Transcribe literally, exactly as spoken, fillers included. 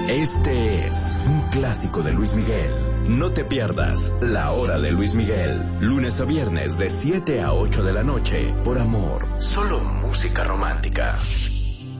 Este es un clásico de Luis Miguel. No te pierdas La Hora de Luis Miguel, lunes a viernes de siete a ocho de la noche, por Amor. Solo música romántica.